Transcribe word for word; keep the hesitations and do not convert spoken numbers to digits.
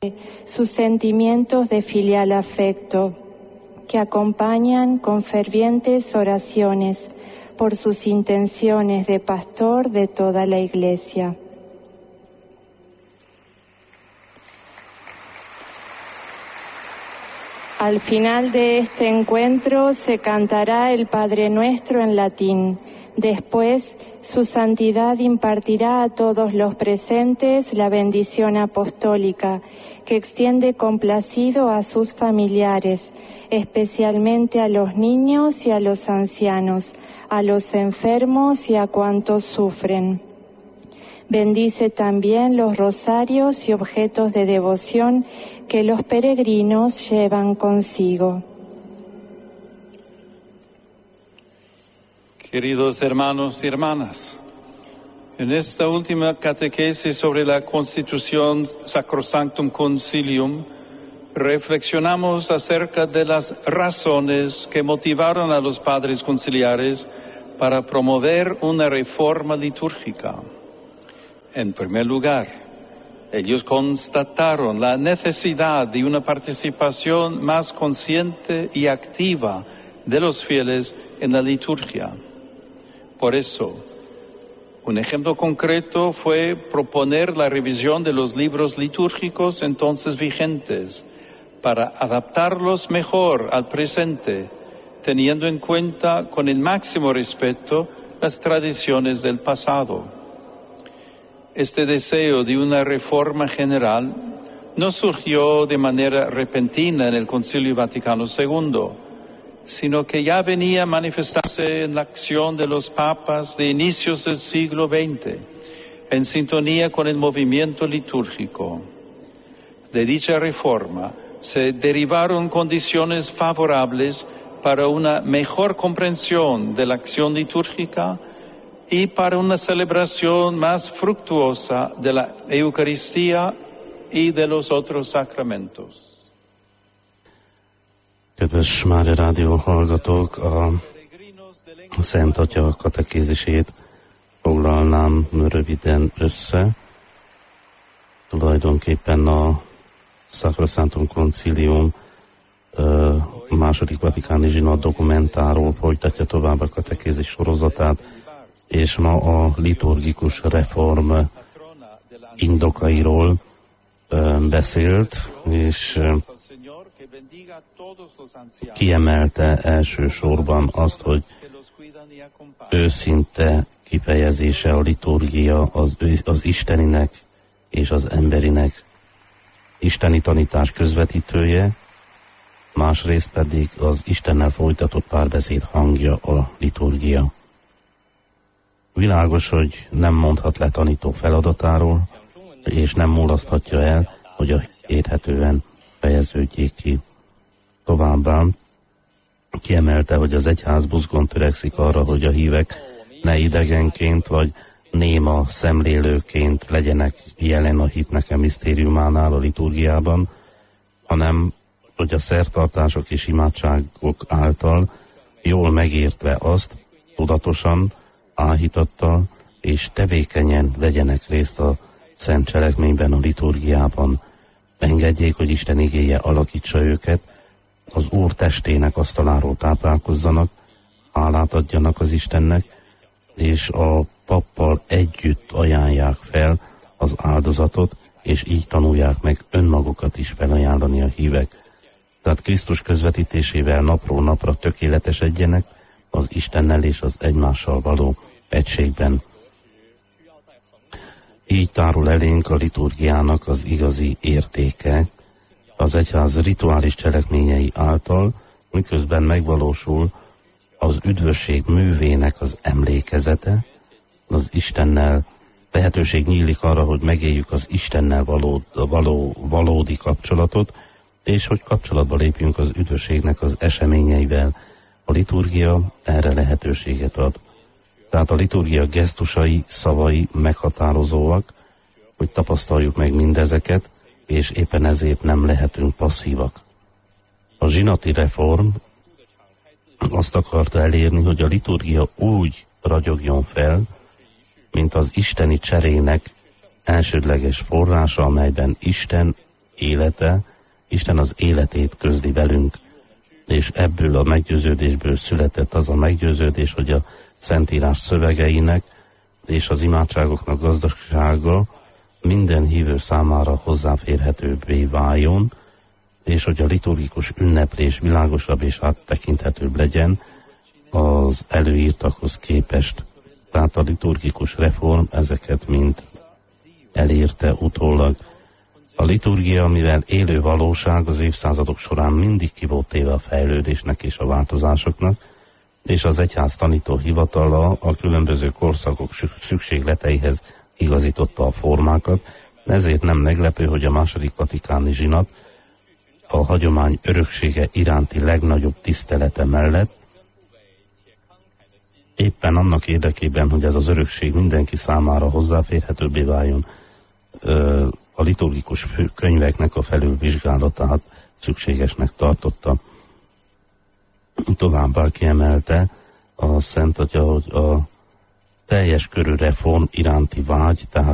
sus sentimientos de filial afecto, que acompañan con fervientes oraciones por sus intenciones de pastor de toda la Iglesia. Al final de este encuentro se cantará el Padre Nuestro en latín. Después, su santidad impartirá a todos los presentes la bendición apostólica, que extiende complacido a sus familiares, especialmente a los niños y a los ancianos, a los enfermos y a cuantos sufren. Bendice también los rosarios y objetos de devoción que los peregrinos llevan consigo. Queridos hermanos y hermanas, en esta última catequesis sobre la Constitución Sacrosanctum Concilium, reflexionamos acerca de las razones que motivaron a los padres conciliares para promover una reforma litúrgica. En primer lugar, ellos constataron la necesidad de una participación más consciente y activa de los fieles en la liturgia. Por eso, un ejemplo concreto fue proponer la revisión de los libros litúrgicos entonces vigentes para adaptarlos mejor al presente, teniendo en cuenta con el máximo respeto las tradiciones del pasado. Este deseo de una reforma general no surgió de manera repentina en el Concilio Vaticano segundo, sino que ya venía a manifestarse en la acción de los papas de inicios del siglo veinte, en sintonía con el movimiento litúrgico. De dicha reforma se derivaron condiciones favorables para una mejor comprensión de la acción litúrgica y para una celebración más fructuosa de la Eucaristía y de los otros sacramentos. Kedves Mária Rádió hallgatók, a Szent Atya katekézisét foglalnám röviden össze. Tulajdonképpen a Sacrosanctum Concilium második vatikáni zsinat dokumentáról folytatja tovább a katekézis sorozatát, és ma a liturgikus reform indokairól beszélt, és kiemelte elsősorban azt, hogy őszinte kifejezése a liturgia az, az isteninek és az emberinek isteni tanítás közvetítője, másrészt pedig az Istennel folytatott párbeszéd hangja a liturgia. Világos, hogy nem mondhat le tanító feladatáról, és nem mulaszthatja el, hogy a érthetően fejeződjék ki. Továbbá kiemelte, hogy az egyház buzgón törekszik arra, hogy a hívek ne idegenként vagy néma szemlélőként legyenek jelen a hitnek a misztériumánál, a liturgiában, hanem hogy a szertartások és imádságok által jól megértve azt, tudatosan, áhítattal és tevékenyen vegyenek részt a szent cselekményben, a liturgiában. Engedjék, hogy Isten igéje alakítsa őket, az Úr testének asztaláról táplálkozzanak, hálát adjanak az Istennek, és a pappal együtt ajánlják fel az áldozatot, és így tanulják meg önmagukat is felajánlani a hívek. Tehát Krisztus közvetítésével napról napra tökéletesedjenek az Istennel és az egymással való egységben. Így tárul elénk a liturgiának az igazi értéke, az egyház rituális cselekményei által, miközben megvalósul az üdvösség művének az emlékezete, az Istennel lehetőség nyílik arra, hogy megéljük az Istennel való, való, valódi kapcsolatot, és hogy kapcsolatba lépjünk az üdvösségnek az eseményeivel. A liturgia erre lehetőséget ad. Tehát a liturgia gesztusai, szavai meghatározóak, hogy tapasztaljuk meg mindezeket, és éppen ezért nem lehetünk passzívak. A zsinati reform azt akarta elérni, hogy a liturgia úgy ragyogjon fel, mint az isteni cserének elsődleges forrása, amelyben Isten élete, Isten az életét közli velünk, és ebből a meggyőződésből született az a meggyőződés, hogy a Szentírás szövegeinek és az imádságoknak gazdasága minden hívő számára hozzáférhetőbbé váljon, és hogy a liturgikus ünneplés világosabb és áttekinthetőbb legyen az előírtakhoz képest. Tehát a liturgikus reform ezeket mind elérte utólag. A liturgia, mivel élő valóság, az évszázadok során mindig ki volt téve a fejlődésnek és a változásoknak, és az egyház tanító hivatala a különböző korszakok szükségleteihez igazította a formákat, ezért nem meglepő, hogy a második vatikáni zsinat a hagyomány öröksége iránti legnagyobb tisztelete mellett éppen annak érdekében, hogy ez az örökség mindenki számára hozzáférhetőbbé váljon, a liturgikus könyveknek a felülvizsgálatát szükségesnek tartotta. Továbbá kiemelte a Szent Atya, hogy a teljes körű reform iránti vágy, tehát